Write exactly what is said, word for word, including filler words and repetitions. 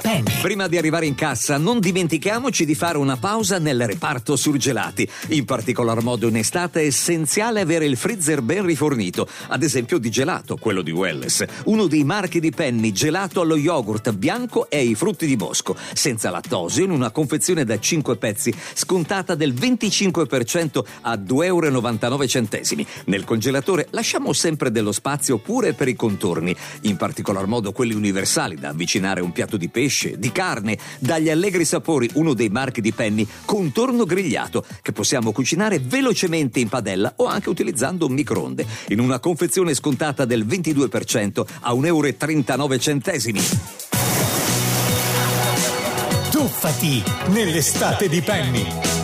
Penny. Prima di arrivare in cassa, non dimentichiamoci di fare una pausa nel reparto surgelati. In particolar modo in estate è essenziale avere il freezer ben rifornito, ad esempio di gelato, quello di Welles. Uno dei marchi di Penny, gelato allo yogurt bianco e ai frutti di bosco, senza lattosio, in una confezione da cinque pezzi, scontata del venticinque per cento a due euro e novantanove centesimi. Nel congelatore lasciamo sempre dello spazio pure per i contorni, in particolar modo quelli universali da avvicinare a un piatto di pesce, di carne. Dagli allegri sapori, uno dei marchi di Penny, contorno grigliato, che possiamo cucinare velocemente in padella o anche utilizzando un microonde, in una confezione scontata del ventidue per cento a un euro e trentanove centesimi. Tuffati nell'estate di Penny.